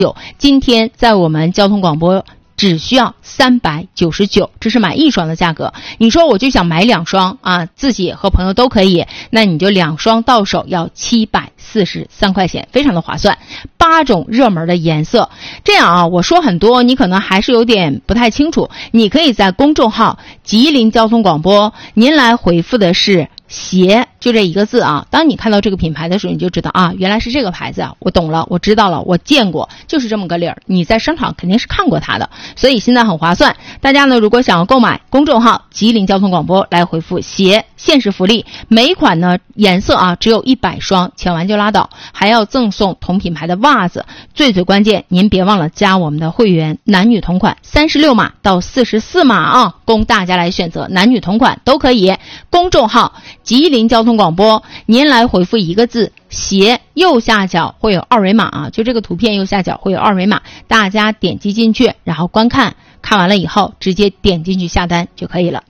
今天在我们交通广播只需要399，这是买1双的价格。你说我就想买2双啊，自己和朋友都可以，那你就2双到手要743块钱，非常的划算。8种热门的颜色，这样啊，我说很多你可能还是有点不太清楚，你可以在公众号吉林交通广播，您来回复的是鞋，就这一个字啊。当你看到这个品牌的时候，你就知道啊，原来是这个牌子啊，我懂了，我知道了，我见过，就是这么个理儿。你在商场肯定是看过它的，所以现在很划算。大家呢，如果想要购买，公众号吉林交通广播来回复鞋，限时福利，每款呢颜色啊只有100双，抢完就拉倒，还要赠送同品牌的袜子。最关键，您别忘了加我们的会员，男女同款，36码到44码啊，供大家来选择，男女同款都可以。公众号吉林交通广播，您来回复一个字鞋，右下角会有2维码啊，就这个图片右下角会有2维码，大家点击进去，然后观看，看完了以后直接点进去下单就可以了。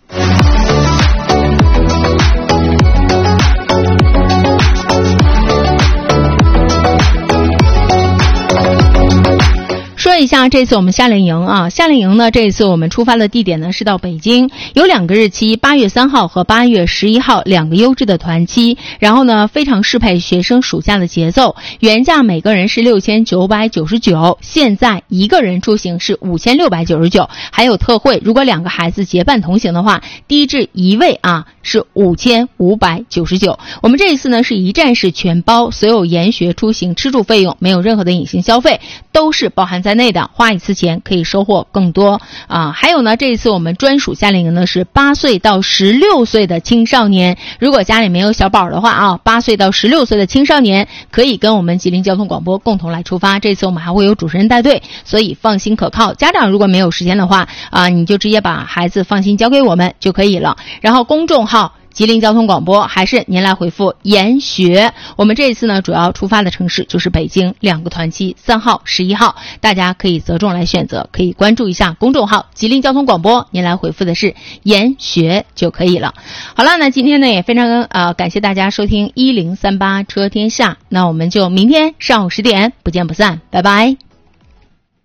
说一下这次我们夏令营啊，夏令营呢，这一次我们出发的地点呢是到北京，有2个日期，8月3号和8月11号2个优质的团期，然后呢非常适配学生暑假的节奏，原价每个人是6999，现在一个人出行是5699，还有特惠，如果2个孩子结伴同行的话，低至1位啊是5599。我们这一次呢是一站式全包，所有研学出行吃住费用没有任何的隐形消费，都是包含在内的，花一次钱可以收获更多啊！还有呢，这一次我们专属夏令营呢是8岁到16岁的青少年，如果家里没有小宝的话啊，8岁到16岁的青少年可以跟我们吉林交通广播共同来出发。这次我们还会有主持人带队，所以放心可靠。家长如果没有时间的话啊，你就直接把孩子放心交给我们就可以了。然后公众号吉林交通广播，还是您来回复研学。我们这一次呢主要出发的城市就是北京，2个团期，3号11号，大家可以择重来选择，可以关注一下公众号吉林交通广播，您来回复的是研学就可以了。好了，那今天呢也非常感谢大家收听1038车天下，那我们就明天上午10点不见不散，拜拜。